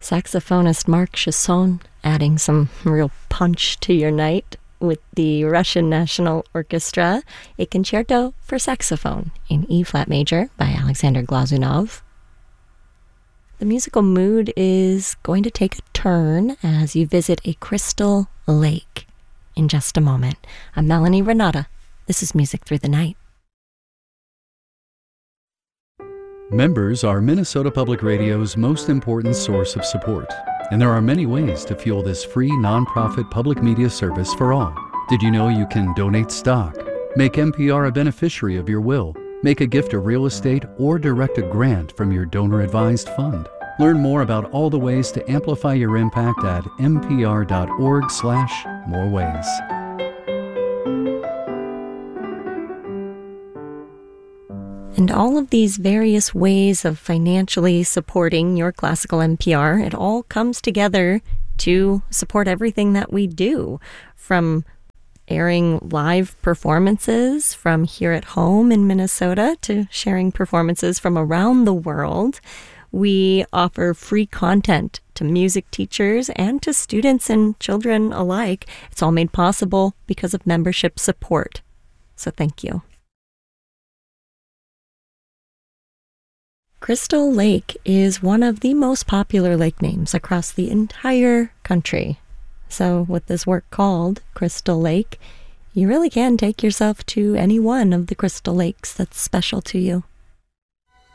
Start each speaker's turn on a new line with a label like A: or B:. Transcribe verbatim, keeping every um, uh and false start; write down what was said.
A: Saxophonist Marc Chesson adding some real punch to your night with the Russian National Orchestra, a concerto for saxophone in E-flat major by Alexander Glazunov. The musical mood is going to take a turn as you visit a crystal lake in just a moment. I'm Melanie Renata. This is Music Through the Night.
B: Members are Minnesota Public Radio's most important source of support, and there are many ways to fuel this free nonprofit public media service for all. Did you know you can donate stock, make N P R a beneficiary of your will, make a gift of real estate, or direct a grant from your donor-advised fund? Learn more about all the ways to amplify your impact at npr.org slash more ways.
A: And all of these various ways of financially supporting your classical N P R, it all comes together to support everything that we do, from airing live performances from here at home in Minnesota to sharing performances from around the world. We offer free content to music teachers and to students and children alike. It's all made possible because of membership support. So thank you. Crystal Lake is one of the most popular lake names across the entire country. So with this work called Crystal Lake, you really can take yourself to any one of the crystal lakes that's special to you.